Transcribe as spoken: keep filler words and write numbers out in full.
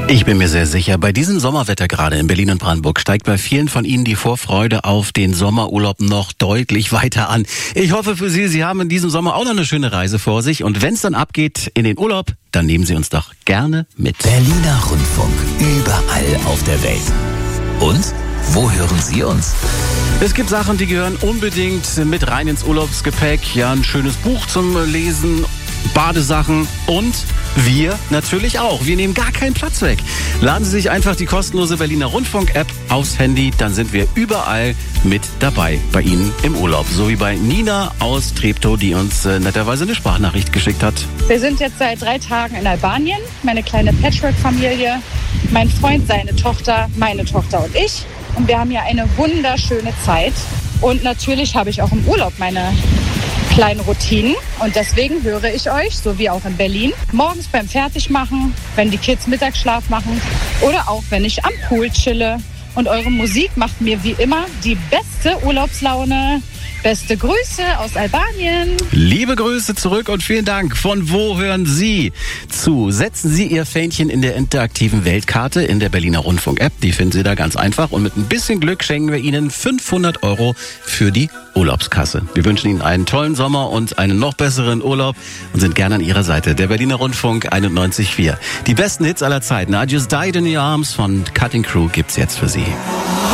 Ich bin mir sehr sicher, bei diesem Sommerwetter gerade in Berlin und Brandenburg steigt bei vielen von Ihnen die Vorfreude auf den Sommerurlaub noch deutlich weiter an. Ich hoffe für Sie, Sie haben in diesem Sommer auch noch eine schöne Reise vor sich. Und wenn es dann abgeht in den Urlaub, dann nehmen Sie uns doch gerne mit. Berliner Rundfunk, überall auf der Welt. Und wo hören Sie uns? Es gibt Sachen, die gehören unbedingt mit rein ins Urlaubsgepäck. Ja, ein schönes Buch zum Lesen, Badesachen und wir natürlich auch. Wir nehmen gar keinen Platz weg. Laden Sie sich einfach die kostenlose Berliner Rundfunk-App aufs Handy, dann sind wir überall mit dabei bei Ihnen im Urlaub. So wie bei Nina aus Treptow, die uns äh, netterweise eine Sprachnachricht geschickt hat. Wir sind jetzt seit drei Tagen in Albanien, meine kleine Patchwork-Familie, mein Freund, seine Tochter, meine Tochter und ich. Und wir haben hier eine wunderschöne Zeit. Und natürlich habe ich auch im Urlaub meine kleinen Routinen. Und deswegen höre ich euch, so wie auch in Berlin, morgens beim Fertigmachen, wenn die Kids Mittagsschlaf machen oder auch wenn ich am Pool chille. Und eure Musik macht mir wie immer die beste Urlaubslaune. Beste Grüße aus Albanien. Liebe Grüße zurück und vielen Dank. Von wo hören Sie zu? Setzen Sie Ihr Fähnchen in der interaktiven Weltkarte in der Berliner Rundfunk-App. Die finden Sie da ganz einfach. Und mit ein bisschen Glück schenken wir Ihnen fünfhundert Euro für die Urlaubskasse. Wir wünschen Ihnen einen tollen Sommer und einen noch besseren Urlaub und sind gerne an Ihrer Seite. Der Berliner Rundfunk einundneunzig Komma vier. Die besten Hits aller Zeiten. I Just Died in Your Arms von Cutting Crew gibt's jetzt für Sie.